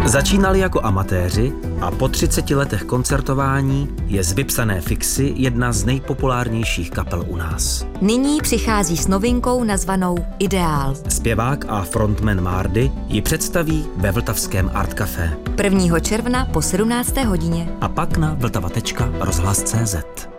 Začínali jako amatéři a po 30 letech koncertování je z Vypsané fixy jedna z nejpopulárnějších kapel u nás. Nyní přichází s novinkou nazvanou Ideál. Zpěvák a frontman Mardy ji představí ve vltavském Art Café. 1. června po 17. hodině. A pak na vltava.rozhlas.cz.